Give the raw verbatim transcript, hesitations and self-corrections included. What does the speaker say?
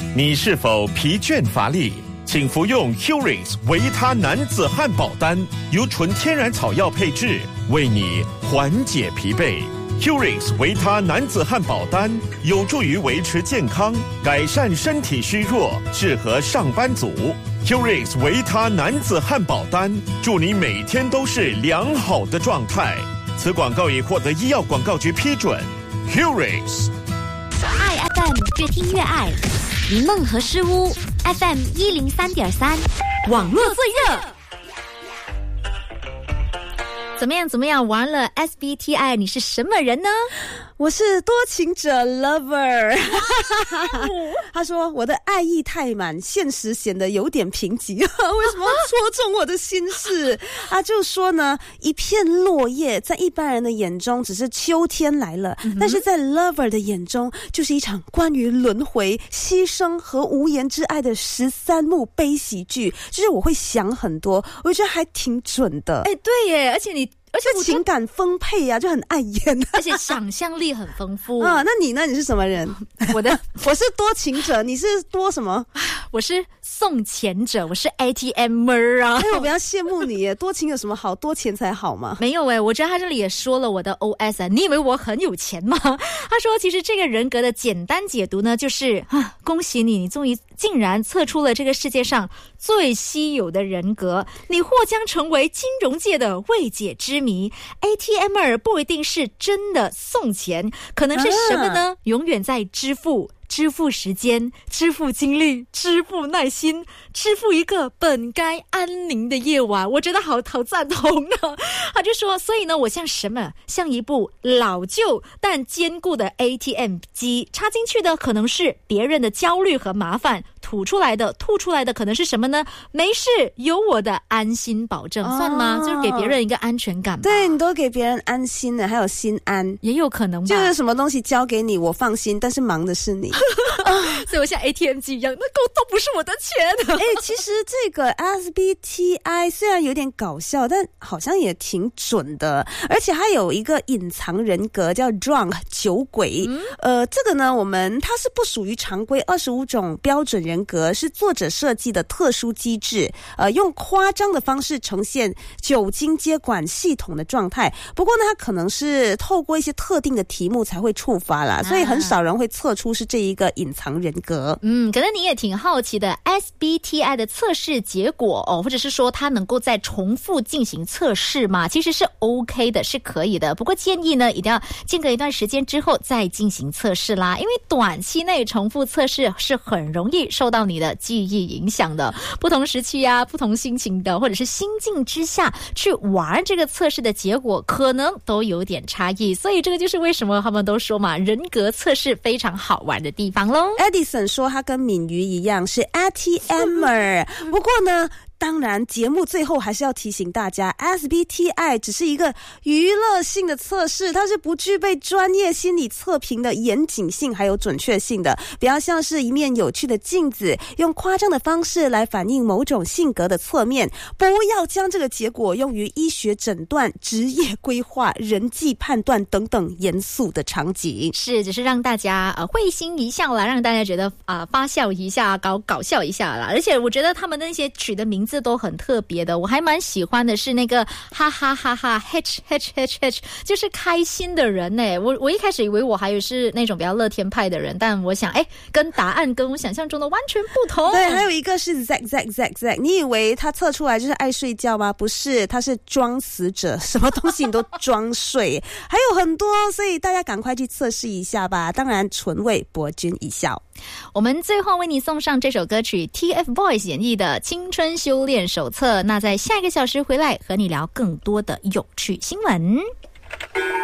你是否疲倦乏力？请服用 Curix 维他男子汉堡丹，由纯天然草药配制，为你缓解疲惫。Curix 维他男子汉堡丹有助于维持健康，改善身体虚弱，适合上班族。Curix 维他男子汉堡丹，祝你每天都是良好的状态。此广告已获得医药广告局批准。Curix 爱 F M 越听越爱，云梦和诗屋 F M 一零三点三，网络最热。怎么样？怎么样？玩了 S B T I， 你是什么人呢？ 我是多情者 lover。他说我的爱意太满，现实显得有点贫瘠。为什么戳中我的心事？他就说呢，一片落叶在一般人的眼中只是秋天来了，嗯、但是在 lover 的眼中就是一场关于轮回、牺牲和无言之爱的十三幕悲喜剧。就是我会想很多，我觉得还挺准的。 哎，对耶，而且你。而且我情感丰沛啊，就很爱演， 而且想象力很丰富啊。那你呢？你是什么人？ 我的我是多情者，你是多什么？ 我是送钱者，我是 A T M-er 啊。 哎，我比较羡慕你耶，多情有什么好？多钱才好吗？ 没有哎，我觉得他这里也说了我的 O S 啊。你以为我很有钱吗？他说，其实这个人格的简单解读呢，就是啊，恭喜你，你终于竟然测出了这个世界上最稀有的人格，你或将成为金融界的未解之谜。A T M-er 不一定是真的送钱，可能是什么呢？啊、永远在支付。支付时间，支付精力，支付耐心，支付一个本该安宁的夜晚。我觉得好好赞同啊！他就说，所以呢，我像什么？像一部老旧但坚固的 A T M 机，插进去的可能是别人的焦虑和麻烦，吐出来的、吐出来的可能是什么呢？没事，有我的安心保证，哦、算吗？就是给别人一个安全感吧。 对，你都给别人安心了，还有心安， 也有可能吧。 就是什么东西交给你，我放心，但是忙的是你。 所以我像 A T M 机一样，那个都不是我的钱。 哎，其实这个 S B T I 虽然有点搞笑，但好像也挺准的。而且还有一个隐藏人格叫 Drunk 酒鬼。嗯、呃，这个呢，我们它是不属于常规二十五种标准人格，是作者设计的特殊机制。呃，用夸张的方式呈现酒精接管系统的状态。不过呢，它可能是透过一些特定的题目才会触发啦，所以很少人会测出是这一个隐藏人格。 嗯，可能你也挺好奇的 S B T I 的测试结果哦，或者是说它能够再重复进行测试吗？其实是 OK 的，是可以的。不过建议呢，一定要间隔一段时间之后再进行测试啦，因为短期内重复测试是很容易受到你的记忆影响的。不同时期啊，不同心情的，或者是心境之下去玩这个测试的结果，可能都有点差异。所以这个就是为什么他们都说嘛，人格测试非常好玩的地方咯。 Edison 说他跟敏瑜一样是 A T M-er， 不过呢，当然节目最后还是要提醒大家 S B T I 只是一个娱乐性的测试，它是不具备专业心理测评的严谨性还有准确性的，比较像是一面有趣的镜子，用夸张的方式来反映某种性格的侧面，不要将这个结果用于医学诊断、职业规划、人际判断等等严肃的场景。 是，只是让大家呃会心一笑啦，让大家觉得啊、呃、发笑一下，搞搞笑一下啦。而且我觉得他们那些取的名字字都很特别的，我还蛮喜欢的是那个哈哈哈哈 H H H H， 就是开心的人呢。我我一开始以为我还有是那种比较乐天派的人，但我想哎，跟答案跟我想象中的完全不同。 对，还有一个是 Z Z Z Z， 你以为他测出来就是爱睡觉吗？不是，他是装死者，什么东西你都装睡，还有很多，所以大家赶快去测试一下吧。当然，纯为博君一笑。 我们最后为你送上这首歌曲 T F Boys 演绎的《青春修炼手册》。那在下一个小时回来和你聊更多的有趣新闻。